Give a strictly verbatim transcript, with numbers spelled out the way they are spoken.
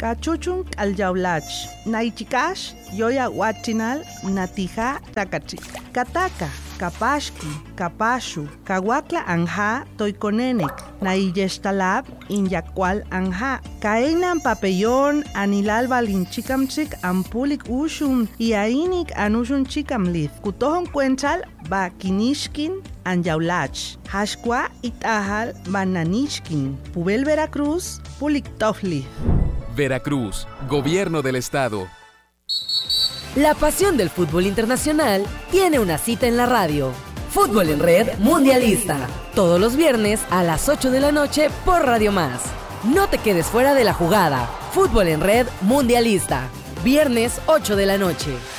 Kachuchun aljaulach. Naichikash, yoya huachinal, natija, takachik. Kataka, kapashki, kapashu, kawakla anja, toikonenek. Naiyestalab, inyakwal anja. Kainan papellón, anilal balinchikamchik, ampulik ushun, iainik anushun chikamlith. Kutohon cuenchal, ba kinishkin, anjaulach. Hashkwa itahal, bananishkin. Pubel Veracruz, pulik tofli. Veracruz, Gobierno del Estado. La pasión del fútbol internacional tiene una cita en la radio. Fútbol en Red Mundialista. Todos los viernes a las ocho de la noche por Radio Más. No te quedes fuera de la jugada. Fútbol en Red Mundialista. Viernes ocho de la noche.